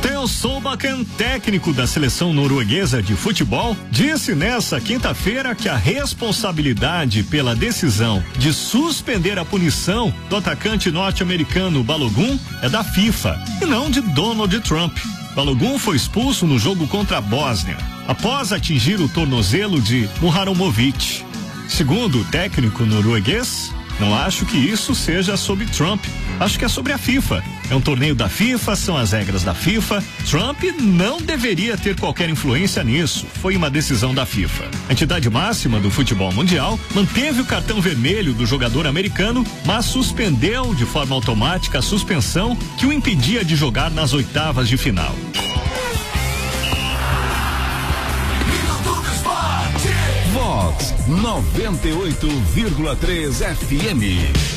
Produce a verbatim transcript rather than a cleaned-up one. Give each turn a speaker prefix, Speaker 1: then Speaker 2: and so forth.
Speaker 1: Theo Solbakken, técnico da seleção norueguesa de futebol, disse nessa quinta-feira que a responsabilidade pela decisão de suspender a punição do atacante norte-americano Balogun é da FIFA e não de Donald Trump. Balogun foi expulso no jogo contra a Bósnia, após atingir o tornozelo de Muramovic. Segundo o técnico norueguês, não acho que isso seja sobre Trump, acho que é sobre a FIFA. É um torneio da FIFA, são as regras da FIFA. Trump não deveria ter qualquer influência nisso, foi uma decisão da FIFA. A entidade máxima do futebol mundial manteve o cartão vermelho do jogador americano, mas suspendeu de forma automática a suspensão que o impedia de jogar nas oitavas de final.
Speaker 2: Vox noventa e oito vírgula três F M.